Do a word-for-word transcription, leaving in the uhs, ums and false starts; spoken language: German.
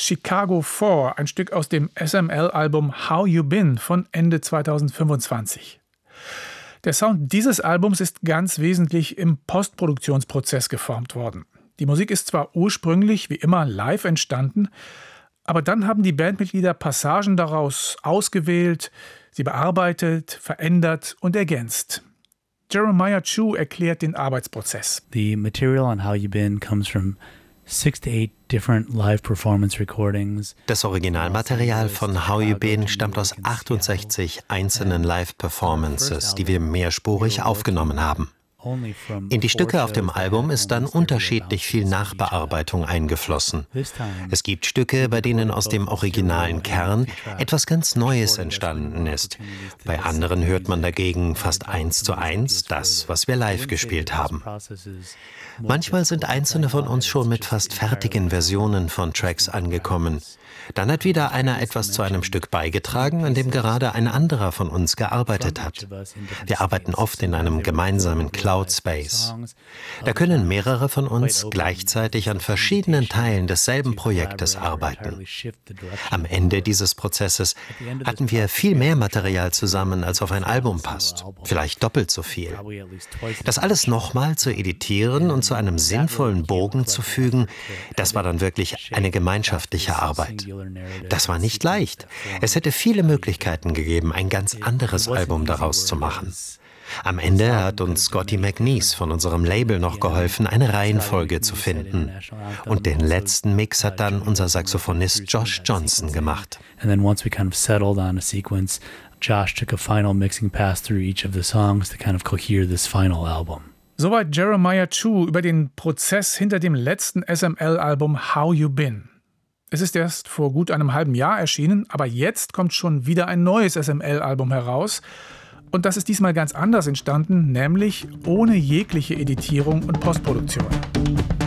Chicago Four, ein Stück aus dem S M L-Album How You Been von Ende zweitausendfünfundzwanzig. Der Sound dieses Albums ist ganz wesentlich im Postproduktionsprozess geformt worden. Die Musik ist zwar ursprünglich wie immer live entstanden, aber dann haben die Bandmitglieder Passagen daraus ausgewählt, sie bearbeitet, verändert und ergänzt. Jeremiah Chu erklärt den Arbeitsprozess. The material on How You Been comes from six to eight different live performance recordings. Das Originalmaterial von How You Been stammt aus achtundsechzig einzelnen Live-Performances, die wir mehrspurig aufgenommen haben. In die Stücke auf dem Album ist dann unterschiedlich viel Nachbearbeitung eingeflossen. Es gibt Stücke, bei denen aus dem originalen Kern etwas ganz Neues entstanden ist. Bei anderen hört man dagegen fast eins zu eins das, was wir live gespielt haben. Manchmal sind einzelne von uns schon mit fast fertigen Versionen von Tracks angekommen. Dann hat wieder einer etwas zu einem Stück beigetragen, an dem gerade ein anderer von uns gearbeitet hat. Wir arbeiten oft in einem gemeinsamen Cloud Space. Da können mehrere von uns gleichzeitig an verschiedenen Teilen desselben Projektes arbeiten. Am Ende dieses Prozesses hatten wir viel mehr Material zusammen, als auf ein Album passt. Vielleicht doppelt so viel. Das alles nochmal zu editieren und zu einem sinnvollen Bogen zu fügen, das war dann wirklich eine gemeinschaftliche Arbeit. Das war nicht leicht. Es hätte viele Möglichkeiten gegeben, ein ganz anderes Album daraus zu machen. Am Ende hat uns Scotty McNeese von unserem Label noch geholfen, eine Reihenfolge zu finden. Und den letzten Mix hat dann unser Saxophonist Josh Johnson gemacht. And then once we kind of settled on a sequence, Josh took a final mixing pass through each of the songs to kind of cohere this final album. Soweit Jeremiah Chu über den Prozess hinter dem letzten S M L-Album How You Been. Es ist erst vor gut einem halben Jahr erschienen, aber jetzt kommt schon wieder ein neues S M L-Album heraus. Und das ist diesmal ganz anders entstanden, nämlich ohne jegliche Editierung und Postproduktion.